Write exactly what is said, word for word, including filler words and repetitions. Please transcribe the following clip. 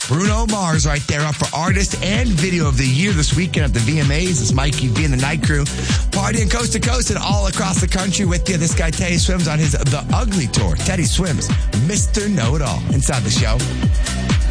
Bruno Mars right there up for Artist and Video of the Year this weekend at the V M As. It's Mikey V and the Night Crew partying coast to coast and all across the country with you. This guy Teddy Swims on his The Ugly Tour. Teddy Swims, Mister Know-It-All, inside the show.